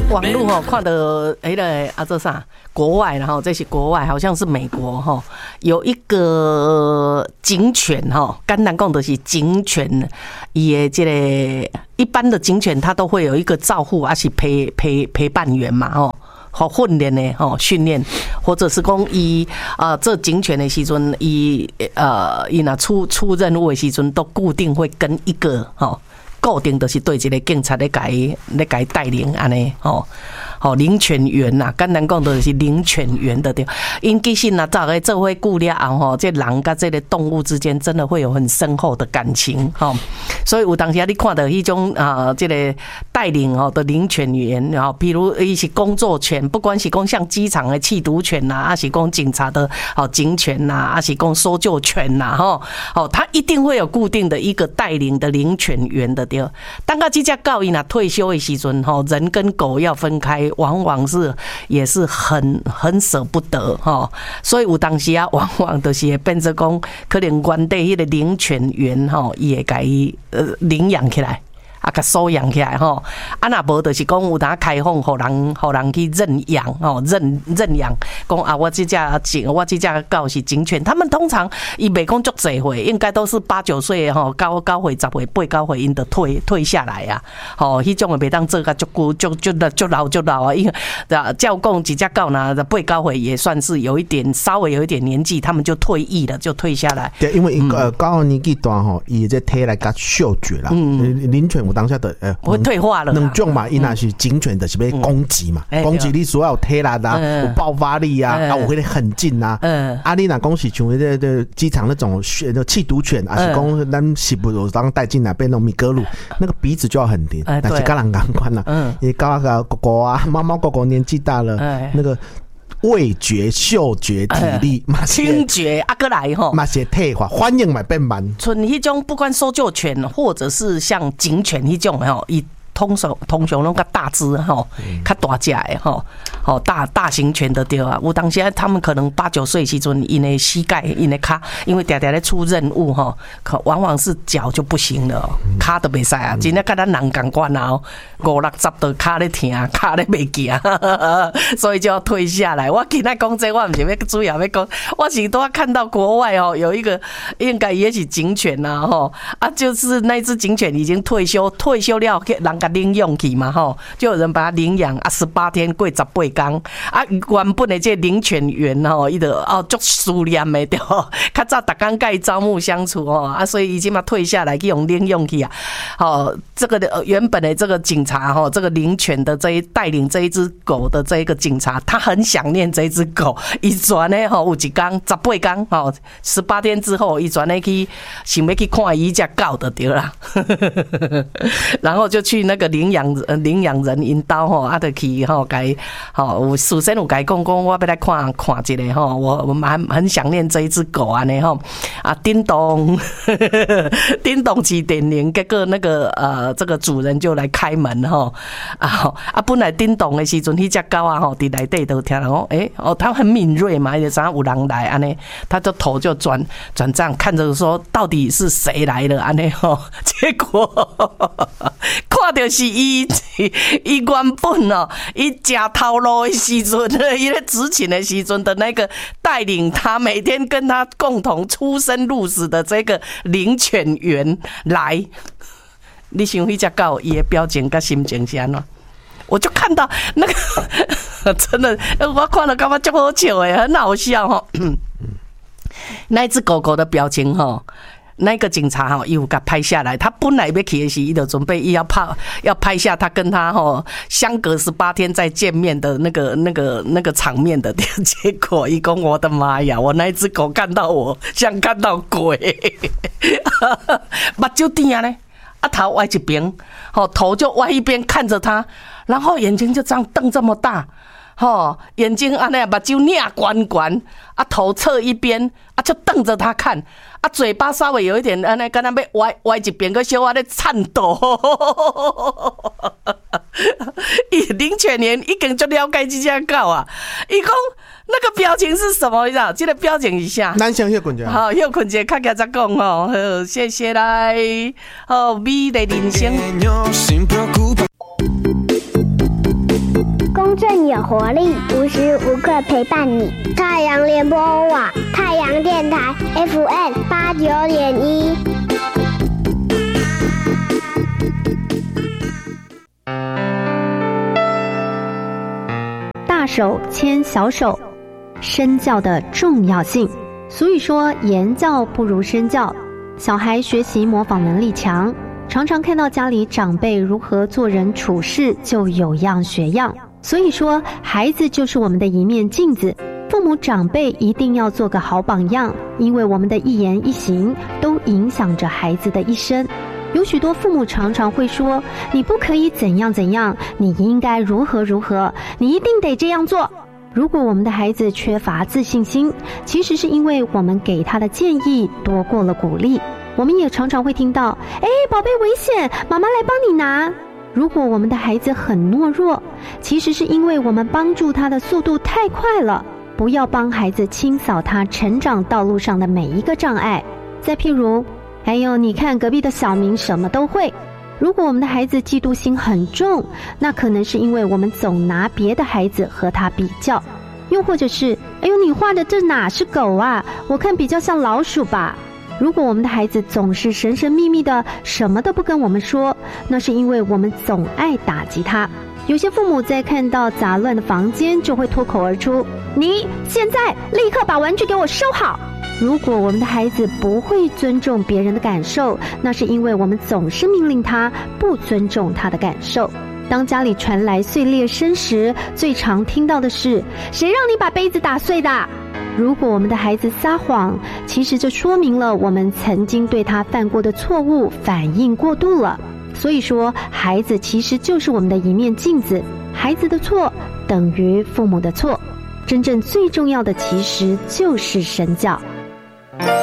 网络吼看到这啥国外，然后这是国外，好像是美国吼，有一个警犬吼，简单讲就是警犬，伊的这个一般的警犬，它都会有一个照护，还是陪伴员嘛吼。好训练的吼，训练或者是讲伊这警犬的时阵，伊若出任务的时阵，都固定会跟一个吼，固定就是对一个警察咧甲伊带领安尼吼。好，领犬员呐，简单讲就是领犬员的对。因其实呐，早个做伙久了后吼，这人甲这个动物之间真的会有很深厚的感情吼。所以有当时你看到迄种这个带领的领犬员，然后比如伊是工作犬，不管是讲像机场的缉毒犬呐，还是讲警察的警犬呐，还是讲搜救犬呐，他一定会有固定的一个带领的领犬员的对。当个这只狗伊若退休的时阵人跟狗要分开。往往也是很舍不得哈，所以有当时往往就是会变成讲，可能原地迄个领犬员伊会甲伊领养起来。甲收养起来吼，若无就是讲有当开放，互人去认养认养，讲我这只狗是警犬，他们通常伊袂讲足济岁，应该都是8、9岁吼，9岁、10岁、8、9岁，因就退下来啊，吼，迄种诶袂当做甲足久足老啊，因为照讲一只狗呢8、9岁也算是稍微有一点年纪，他们就退役了，就退下来。 对，因为狗年纪大吼，伊这体来甲嗅觉啦，领犬有当下的会退化了。 两种嘛，伊若是警犬就是要攻击嘛，攻击你所有体力啊，有爆发力啊，有迄个狠劲啊。你若讲是像迄个机场那种缉毒犬，还是讲咱是不有当带进来变成米格鲁，那个鼻子就要很灵，但是跟人感官啦，你狗狗啊，猫狗年纪大了，那个。味觉、嗅觉、体力、 听觉过来吼， 嘛是退化，反应嘛变慢。 像迄种不管搜救犬或者是像警犬迄种吼，伊通常拢较大只吼，较大只的吼，大型犬的对啊。有当时他们可能8、9岁时阵，因的膝盖、因的脚，因为常常咧出任务吼，往往是脚就不行了，脚都袂使啊。真正甲咱人共款啊，5、60都脚咧疼，脚咧袂行，所以就要退下来。我今仔讲这，我唔是要主要要讲，我是都要看到国外哦，有一个应该也是警犬呐吼，就是那只警犬已经退休了，人家领养去嘛吼，就有人把它领养18天过18天原本的这领犬员吼，伊就足思念的对，较早逐天甲伊朝暮相处所以伊即马退下来去用领养去啊。这个原本的这个警察这个领犬的带领这一只狗的这一个警察，他很想念这一只狗，伊转呢有一天18天18天之后，伊转呢去想要去看伊只狗就对啦，然后就去那个领养人引导就去有事先有甲伊讲我要来看一个我很想念这一只狗安尼叮咚叮咚起电铃，结果那个这个主人就来开门本来叮咚的时阵，迄只狗伫内底都听人讲它很敏锐嘛，就知影有人来安尼，他的头就转这样看着说到底是谁来了安尼结果看到是伊原本伊假头路的时阵，伊咧执勤的时阵的那个带领他每天跟他共同出生入死的这个领犬员来，你想迄只狗伊的表情跟心情是安怎？我就看到那个真的，我看了感觉足好笑的，很好笑那一只狗狗的表情那个警察伊有给拍下来，他本来要去的时，伊就准备要拍下他跟他相隔18天再见面的那个场面的，结果伊讲我的妈呀，我那一只狗看到我像看到鬼，目睭甜呢，头歪一边，头就歪一边看着他，然后眼睛就这样瞪这么大。眼睛目睭擰圆圆，头侧一边，就瞪着他看，嘴巴稍微有一点敢若要歪一边，个小咧颤抖。领犬员已经就了解这只狗啊，伊讲那个表情是什么？你知道？这个表情一下， 咱先休困一下。 好，休困一下，较加再讲好，谢谢来，美丽人生。 正有活力，无时无刻陪伴你。太阳联播网，太阳电台 FM89.1。 大手牵小手，身教的重要性。所以说，言教不如身教。小孩学习模仿能力强，常常看到家里长辈如何做人处事，就有样学样。所以说，孩子就是我们的一面镜子，父母长辈一定要做个好榜样，因为我们的一言一行都影响着孩子的一生。有许多父母常常会说，你不可以怎样怎样，你应该如何如何，你一定得这样做。如果我们的孩子缺乏自信心，其实是因为我们给他的建议多过了鼓励。我们也常常会听到，宝贝危险，妈妈来帮你拿。如果我们的孩子很懦弱，其实是因为我们帮助他的速度太快了。不要帮孩子清扫他成长道路上的每一个障碍。再譬如，你看隔壁的小明什么都会。如果我们的孩子嫉妒心很重，那可能是因为我们总拿别的孩子和他比较。又或者是，你画的这哪是狗啊？我看比较像老鼠吧。如果我们的孩子总是神神秘秘的，什么都不跟我们说，那是因为我们总爱打击他。有些父母在看到杂乱的房间，就会脱口而出，你现在立刻把玩具给我收好。如果我们的孩子不会尊重别人的感受，那是因为我们总是命令他不尊重他的感受。当家里传来碎裂声时，最常听到的是，谁让你把杯子打碎的？如果我们的孩子撒谎，其实这说明了我们曾经对他犯过的错误反应过度了。所以说，孩子其实就是我们的一面镜子，孩子的错等于父母的错。真正最重要的其实就是身教。